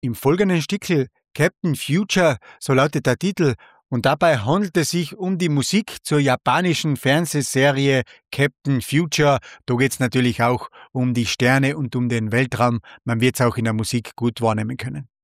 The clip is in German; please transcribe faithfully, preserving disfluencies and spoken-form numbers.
Im folgenden Stickel Captain Future, so lautet der Titel, und dabei handelt es sich um die Musik zur japanischen Fernsehserie Captain Future. Da geht es natürlich auch um die Sterne und um den Weltraum. Man wird es auch in der Musik gut wahrnehmen können.